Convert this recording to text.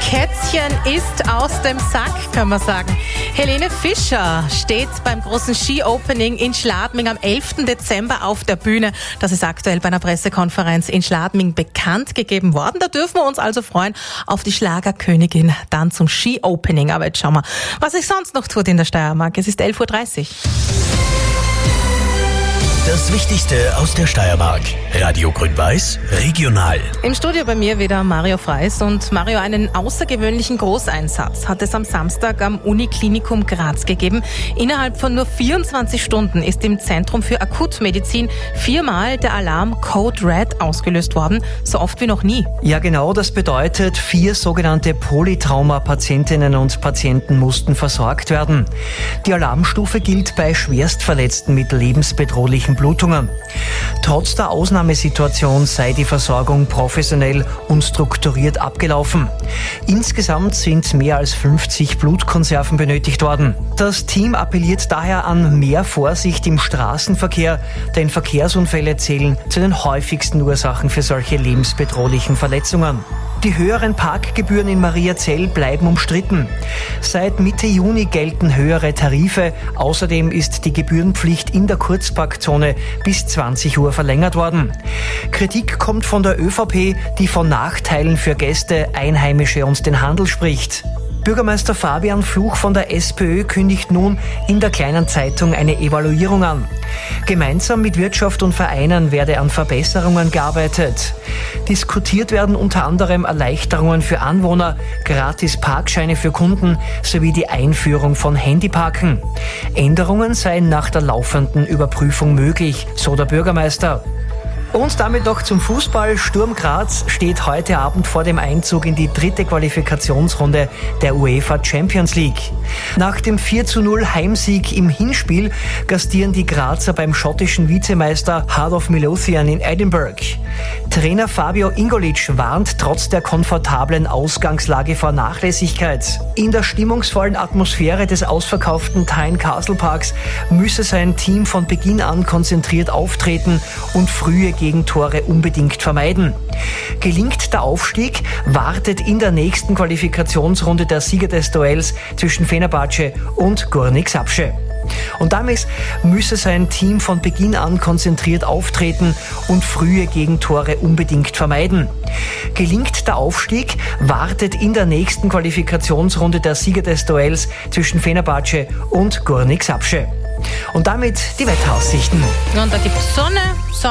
Kätzchen ist aus dem Sack, kann man sagen. Helene Fischer steht beim großen Ski-Opening in Schladming am 11. Dezember auf der Bühne. Das ist aktuell bei einer Pressekonferenz in Schladming bekannt gegeben worden. Da dürfen wir uns also freuen auf die Schlagerkönigin dann zum Ski-Opening. Aber jetzt schauen wir, was sich sonst noch tut in der Steiermark. Es ist 11.30 Uhr. Das Wichtigste aus der Steiermark. Radio Grün-Weiß, regional. Im Studio bei mir wieder Mario Freis. Und Mario, einen außergewöhnlichen Großeinsatz hat es am Samstag am Uniklinikum Graz gegeben. Innerhalb von nur 24 Stunden ist im Zentrum für Akutmedizin 4-mal der Alarm Code Red ausgelöst worden. So oft wie noch nie. Ja, genau, das bedeutet, 4 sogenannte Polytrauma-Patientinnen und Patienten mussten versorgt werden. Die Alarmstufe gilt bei Schwerstverletzten mit lebensbedrohlichen Blutungen. Trotz der Ausnahmesituation sei die Versorgung professionell und strukturiert abgelaufen. Insgesamt sind mehr als 50 Blutkonserven benötigt worden. Das Team appelliert daher an mehr Vorsicht im Straßenverkehr, denn Verkehrsunfälle zählen zu den häufigsten Ursachen für solche lebensbedrohlichen Verletzungen. Die höheren Parkgebühren in Mariazell bleiben umstritten. Seit Mitte Juni gelten höhere Tarife. Außerdem ist die Gebührenpflicht in der Kurzparkzone bis 20 Uhr verlängert worden. Kritik kommt von der ÖVP, die von Nachteilen für Gäste, Einheimische und den Handel spricht. Bürgermeister Fabian Fluch von der SPÖ kündigt nun in der Kleinen Zeitung eine Evaluierung an. Gemeinsam mit Wirtschaft und Vereinen werde an Verbesserungen gearbeitet. Diskutiert werden unter anderem Erleichterungen für Anwohner, gratis Parkscheine für Kunden sowie die Einführung von Handyparken. Änderungen seien nach der laufenden Überprüfung möglich, so der Bürgermeister. Und damit noch zum Fußball. Sturm Graz steht heute Abend vor dem Einzug in die 3. Qualifikationsrunde der UEFA Champions League. Nach dem 4:0 Heimsieg im Hinspiel gastieren die Grazer beim schottischen Vizemeister Heart of Midlothian in Edinburgh. Trainer Fabio Ingolic warnt trotz der komfortablen Ausgangslage vor Nachlässigkeit. In der stimmungsvollen Atmosphäre des ausverkauften Tynecastle Parks müsse sein Team von Beginn an konzentriert auftreten und frühe Gegentore unbedingt vermeiden. Gelingt der Aufstieg, wartet in der nächsten Qualifikationsrunde der Sieger des Duells zwischen Fenerbahce und Górnik Zabrze. Und damit müsse sein Team von Beginn an konzentriert auftreten und frühe Gegentore unbedingt vermeiden. Gelingt der Aufstieg, wartet in der nächsten Qualifikationsrunde der Sieger des Duells zwischen Fenerbahce und Górnik Zabrze. Und damit die Wetteraussichten. Und da gibt es Sonne.